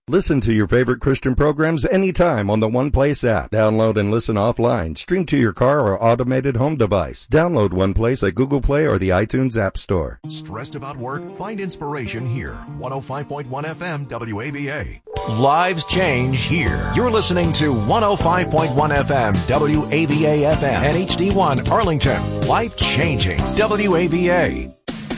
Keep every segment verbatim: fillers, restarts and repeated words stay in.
Listen to your favorite Christian programs anytime on the One Place app. Download and listen offline. Stream to your car or automated home device. Download One Place at Google Play or the iTunes App Store. Stressed about work? Find inspiration here. one oh five point one F M W A V A. Lives change here. You're listening to one oh five point one F M W A V A F M and H D one Arlington. Life changing W A V A.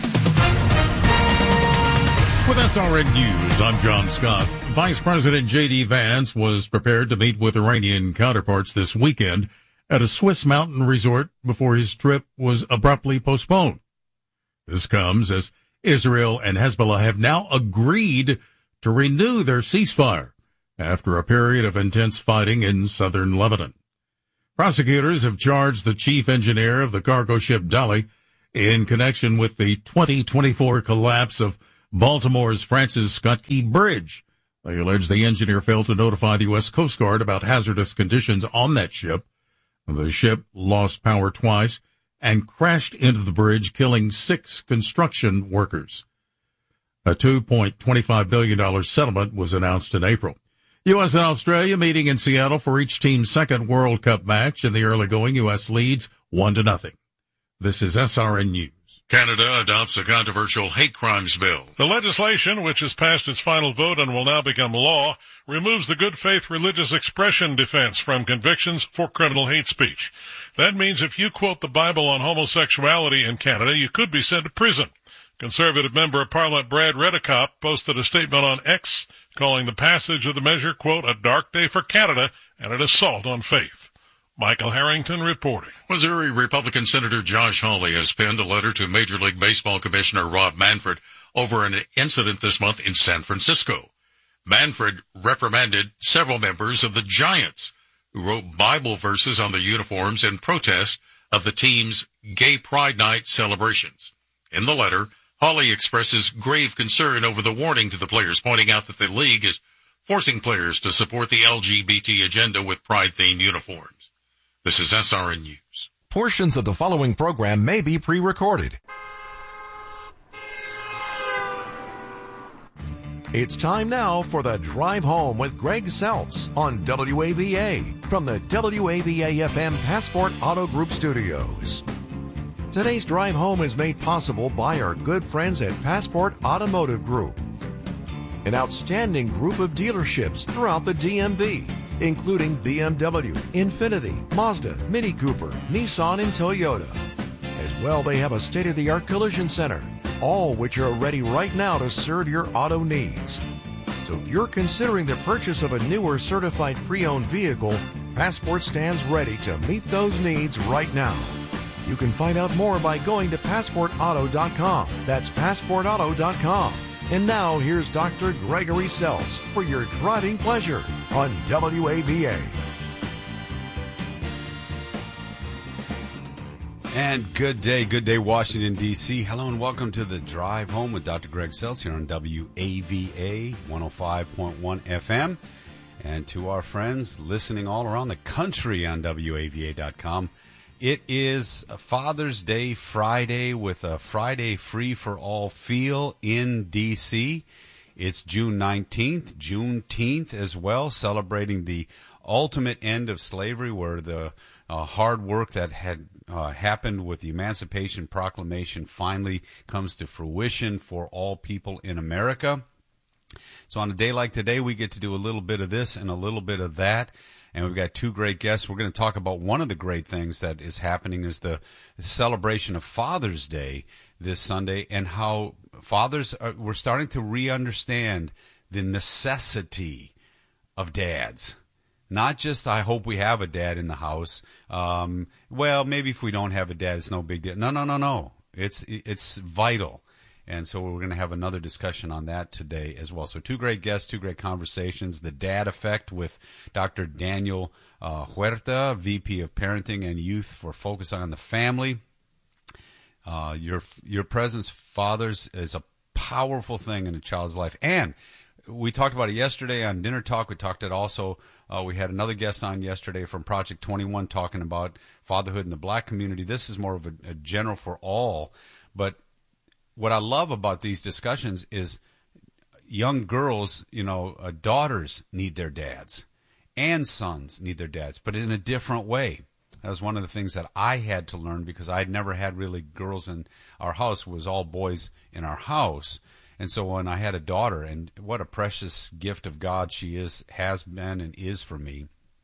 With S R N News, I'm John Scott. Vice President J D. Vance was prepared to meet with Iranian counterparts this weekend at a Swiss mountain resort before his trip was abruptly postponed. This comes as Israel and Hezbollah have now agreed to renew their ceasefire after a period of intense fighting in southern Lebanon. Prosecutors have charged the chief engineer of the cargo ship Dali in connection with the twenty twenty-four collapse of Baltimore's Francis Scott Key Bridge. They allege the engineer failed to notify the U S Coast Guard about hazardous conditions on that ship. The ship lost power twice and crashed into the bridge, killing six construction workers. A two point two five billion dollars settlement was announced in April. U S and Australia meeting in Seattle for each team's second World Cup match. In the early going, U S leads one to nothing. This is S R N News. Canada adopts a controversial hate crimes bill. The legislation, which has passed its final vote and will now become law, removes the good faith religious expression defense from convictions for criminal hate speech. That means if you quote the Bible on homosexuality in Canada, you could be sent to prison. Conservative Member of Parliament Brad Redekop posted a statement on X calling the passage of the measure, quote, a dark day for Canada and an assault on faith. Michael Harrington reporting. Missouri Republican Senator Josh Hawley has penned a letter to Major League Baseball Commissioner Rob Manfred over an incident this month in San Francisco. Manfred reprimanded several members of the Giants who wrote Bible verses on their uniforms in protest of the team's Gay Pride Night celebrations. In the letter, Hawley expresses grave concern over the warning to the players, pointing out that the league is forcing players to support the L G B T agenda with pride-themed uniforms. This is S R N News. Portions of the following program may be pre-recorded. It's time now for the Drive Home with Greg Seltz on W A V A from the W A V A F M Passport Auto Group Studios. Today's Drive Home is made possible by our good friends at Passport Automotive Group, an outstanding group of dealerships throughout the D M V, including B M W, Infiniti, Mazda, Mini Cooper, Nissan, and Toyota. As well, they have a state-of-the-art collision center, all which are ready right now to serve your auto needs. So if you're considering the purchase of a new or certified pre-owned vehicle, Passport stands ready to meet those needs right now. You can find out more by going to passport auto dot com. That's passport auto dot com. And now, here's Doctor Gregory Seltz for your driving pleasure on W A V A. And good day, good day, Washington, D C Hello and welcome to the Drive Home with Doctor Greg Seltz here on W A V A one oh five point one F M. And to our friends listening all around the country on W A V A dot com. It is a Father's Day Friday with a Friday Free for All feel in D C It's June nineteenth, Juneteenth as well, celebrating the ultimate end of slavery, where the uh, hard work that had uh, happened with the Emancipation Proclamation finally comes to fruition for all people in America. So on a day like today, we get to do a little bit of this and a little bit of that. And we've got two great guests. We're going to talk about one of the great things that is happening is the celebration of Father's Day this Sunday, and how fathers are, we're starting to re-understand the necessity of dads. Not just, I hope we have a dad in the house. Um, well, maybe if we don't have a dad, it's no big deal. No, no, no, no. It's it's vital. And so we're going to have another discussion on that today as well. So two great guests, two great conversations. The Dad Effect with Doctor Daniel uh, Huerta, V P of Parenting and Youth for Focus on the Family. Uh, your your presence, fathers, is a powerful thing in a child's life. And we talked about it yesterday on Dinner Talk. We talked it also. Uh, we had another guest on yesterday from Project twenty-one talking about fatherhood in the black community. This is more of a, a general for all. But what I love about these discussions is young girls, you know, uh, daughters need their dads, and sons need their dads, but in a different way. That was one of the things that I had to learn because I'd never had really girls in our house. It was all boys in our house. And so when I had a daughter, and what a precious gift of God she is, has been and is for me.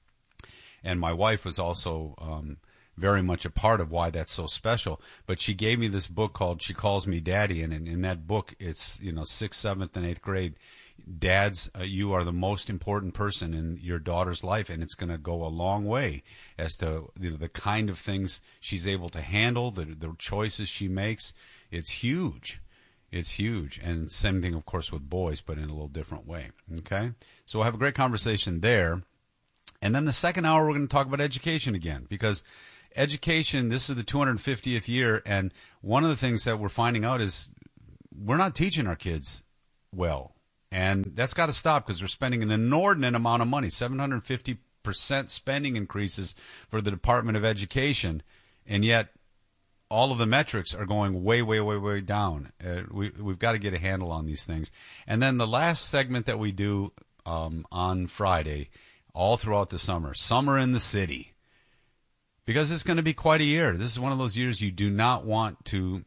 And my wife was also um, very much a part of why that's so special. But she gave me this book called She Calls Me Daddy. And in, in that book, it's, you know, sixth, seventh, and eighth grade. Dads, uh, you are the most important person in your daughter's life, and it's going to go a long way as to you know, the kind of things she's able to handle, the, the choices she makes. It's huge. It's huge. And same thing, of course, with boys, but in a little different way. Okay? So we'll have a great conversation there. And then the second hour, we're going to talk about education again, because education, this is the two hundred fiftieth year, and one of the things that we're finding out is we're not teaching our kids well. And that's got to stop because we're spending an inordinate amount of money, seven hundred fifty percent spending increases for the Department of Education, and yet all of the metrics are going way, way, way, way down. Uh, we, we've got to get a handle on these things. And then the last segment that we do um, on Friday, all throughout the summer, Summer in the City, because it's going to be quite a year. This is one of those years you do not want to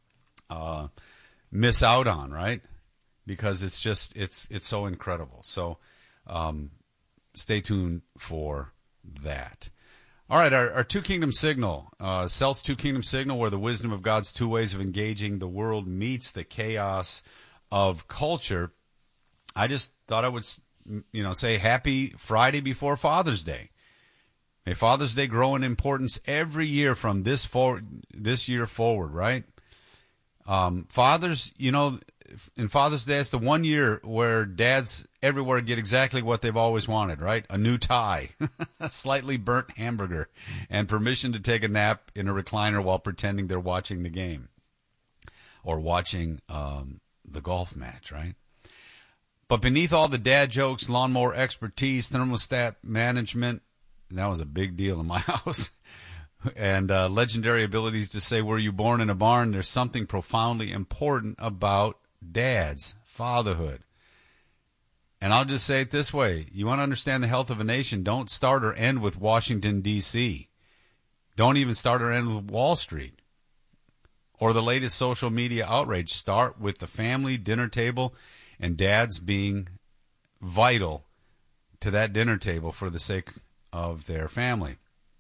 uh, miss out on, right? Because it's just, it's it's so incredible. So um, stay tuned for that. All right, our, our Two Kingdom Signal, uh, Celt's Two Kingdom Signal, where the wisdom of God's two ways of engaging the world meets the chaos of culture. I just thought I would, you know, say happy Friday before Father's Day. May Father's Day grow in importance every year from this forward, this year forward, right? Um, fathers, you know, in Father's Day, it's the one year where dads everywhere get exactly what they've always wanted, right? A new tie, a slightly burnt hamburger, and permission to take a nap in a recliner while pretending they're watching the game or watching um, the golf match, right? But beneath all the dad jokes, lawnmower expertise, thermostat management, that was a big deal in my house, and uh, legendary abilities to say, were you born in a barn? There's something profoundly important about dads, fatherhood. And I'll just say it this way. You want to understand the health of a nation, don't start or end with Washington, D C Don't even start or end with Wall Street or the latest social media outrage. Start with the family dinner table and dads being vital to that dinner table for the sake of their family.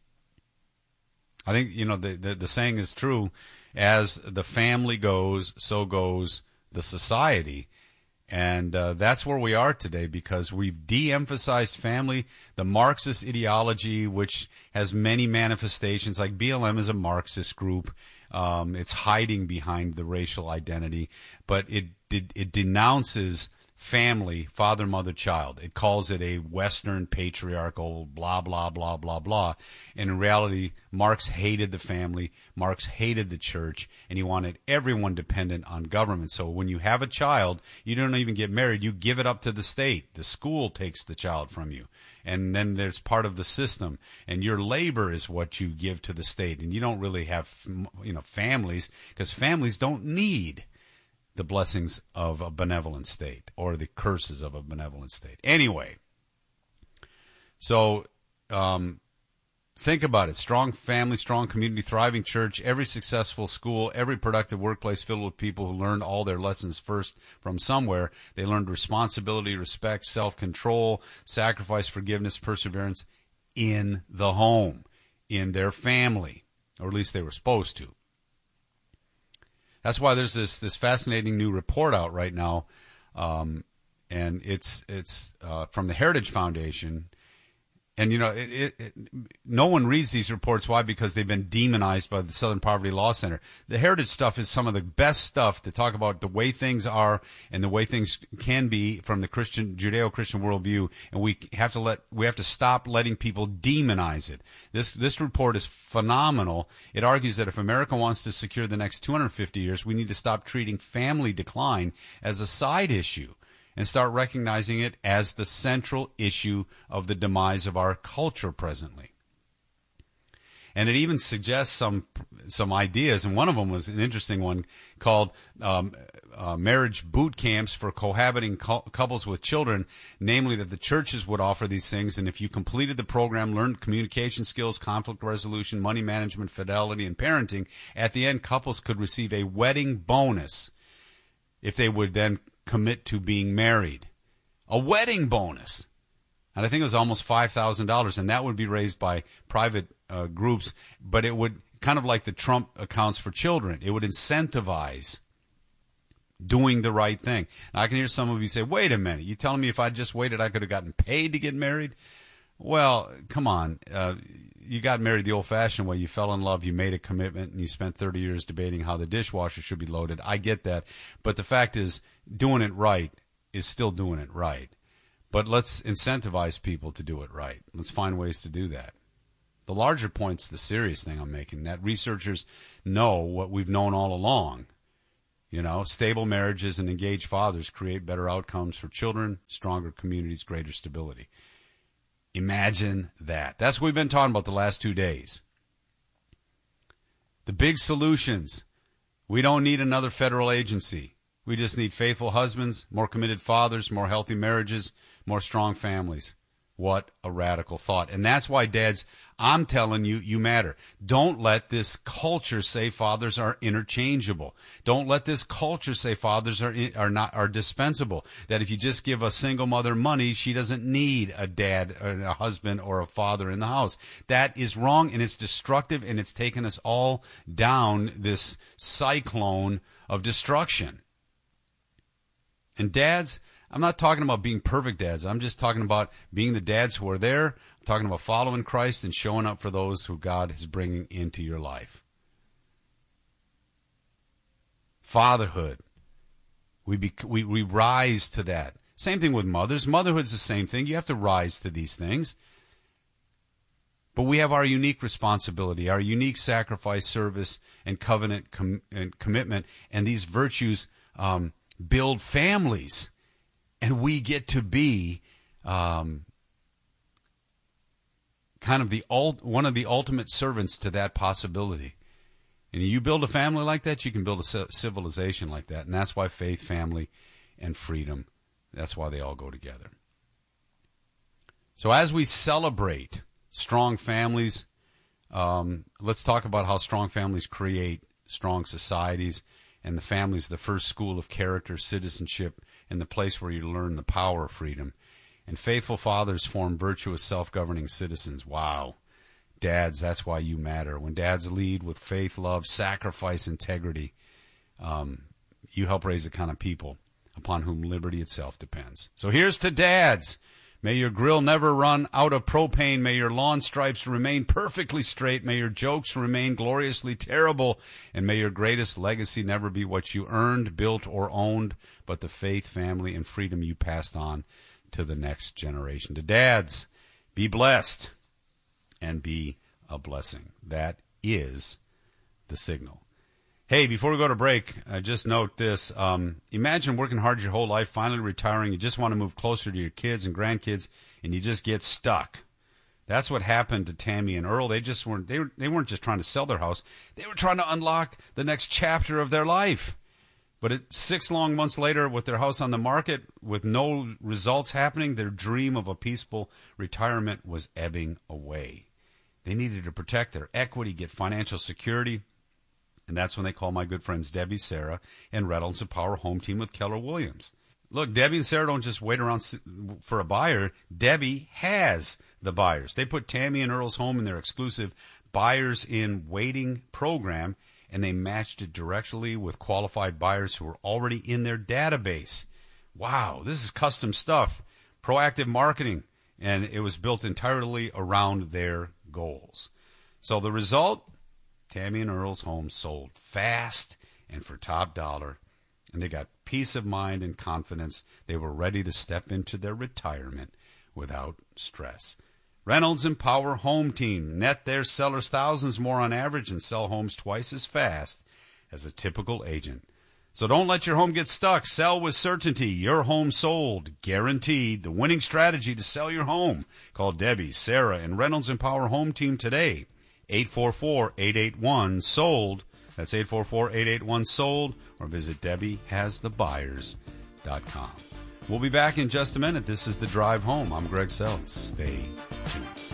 I think, you know, the, the, the saying is true. As the family goes, so goes the society. And uh, that's where we are today because we've de-emphasized family. The Marxist ideology, which has many manifestations, like B L M is a Marxist group. Um, it's hiding behind the racial identity, but it, it, it denounces family, father, mother, child. It calls it a Western patriarchal blah, blah, blah, blah, blah. And in reality, Marx hated the family. Marx hated the church, and he wanted everyone dependent on government. So when you have a child, you don't even get married. You give it up to the state. The school takes the child from you. And then there's part of the system. And your labor is what you give to the state. And you don't really have, you know, families, because families don't need the blessings of a benevolent state or the curses of a benevolent state. Anyway, so um, think about it. Strong family, strong community, thriving church, every successful school, every productive workplace filled with people who learned all their lessons first from somewhere. They learned responsibility, respect, self-control, sacrifice, forgiveness, perseverance in the home, in their family, or at least they were supposed to. That's why there's this this fascinating new report out right now, um, and it's it's uh, from the Heritage Foundation. And, you know, it, it, it, no one reads these reports. Why? Because they've been demonized by the Southern Poverty Law Center. The Heritage stuff is some of the best stuff to talk about the way things are and the way things can be from the Christian, Judeo-Christian worldview. And we have to let, we have to stop letting people demonize it. This, this report is phenomenal. It argues that if America wants to secure the next two hundred fifty years, we need to stop treating family decline as a side issue and start recognizing it as the central issue of the demise of our culture presently. And it even suggests some some ideas, and one of them was an interesting one called um, uh, marriage boot camps for cohabiting cu- couples with children, namely that the churches would offer these things, and if you completed the program, learned communication skills, conflict resolution, money management, fidelity, and parenting, at the end, couples could receive a wedding bonus if they would then commit to being married. A wedding bonus. And I think it was almost five thousand dollars, and that would be raised by private uh, groups, but it would, kind of like the Trump accounts for children, it would incentivize doing the right thing. Now, I can hear some of you say, wait a minute, you telling me if I just waited I could have gotten paid to get married? Well, come on. Uh, you got married the old-fashioned way. You fell in love, you made a commitment, and you spent thirty years debating how the dishwasher should be loaded. I get that. But the fact is, doing it right is still doing it right. But let's incentivize people to do it right. Let's find ways to do that. The larger point's the serious thing I'm making, that researchers know what we've known all along. You know, stable marriages and engaged fathers create better outcomes for children, stronger communities, greater stability. Imagine that. That's what we've been talking about the last two days. The big solutions. We don't need another federal agency. We just need faithful husbands, more committed fathers, more healthy marriages, more strong families. What a radical thought. And that's why, dads, I'm telling you, you matter. Don't let this culture say fathers are interchangeable. Don't let this culture say fathers are are not are dispensable. That if you just give a single mother money, she doesn't need a dad or a husband or a father in the house. That is wrong, and it's destructive, and it's taken us all down this cyclone of destruction. And dads, I'm not talking about being perfect dads. I'm just talking about being the dads who are there. I'm talking about following Christ and showing up for those who God is bringing into your life. Fatherhood. We, be, we, we rise to that. Same thing with mothers. Motherhood's the same thing. You have to rise to these things. But we have our unique responsibility, our unique sacrifice, service, and covenant com- and commitment. And these virtues um, build families. And we get to be um, kind of the ult- one of the ultimate servants to that possibility. And you build a family like that, you can build a c- civilization like that. And that's why faith, family, and freedom, that's why they all go together. So as we celebrate strong families, um, let's talk about how strong families create strong societies. And the family is the first school of character, citizenship, and the place where you learn the power of freedom. And faithful fathers form virtuous, self-governing citizens. Wow. Dads, that's why you matter. When dads lead with faith, love, sacrifice, integrity, um, you help raise the kind of people upon whom liberty itself depends. So here's to dads. May your grill never run out of propane. May your lawn stripes remain perfectly straight. May your jokes remain gloriously terrible. And may your greatest legacy never be what you earned, built, or owned, but the faith, family, and freedom you passed on to the next generation. To dads, be blessed and be a blessing. That is the signal. Hey, before we go to break, uh, just note this. Um, imagine working hard your whole life, finally retiring. You just want to move closer to your kids and grandkids, and you just get stuck. That's what happened to Tammy and Earl. They just weren't, they, were, they weren't just trying to sell their house. They were trying to unlock the next chapter of their life. But it, six long months later, with their house on the market, with no results happening, their dream of a peaceful retirement was ebbing away. They needed to protect their equity, get financial security. And that's when they call my good friends Debbie, Sarah, and Reynolds and Power Home Team with Keller Williams. Look, Debbie and Sarah don't just wait around for a buyer. Debbie has the buyers. They put Tammy and Earl's home in their exclusive Buyers in Waiting program, and they matched it directly with qualified buyers who were already in their database. Wow, this is custom stuff, proactive marketing, and it was built entirely around their goals. So the result? Tammy and Earl's home sold fast and for top dollar, and they got peace of mind and confidence. They were ready to step into their retirement without stress. Reynolds and Power Home Team net their sellers thousands more on average and sell homes twice as fast as a typical agent. So don't let your home get stuck. Sell with certainty. Your home sold. Guaranteed. The winning strategy to sell your home. Call Debbie, Sarah, and Reynolds and Power Home Team today. eight four four, eight eight one, SOLD. That's eight four four, eight eight one, SOLD. or visit debbie has the buyers dot com. We'll be back in just a minute. This is The Drive Home. I'm Greg Seltz. Stay tuned.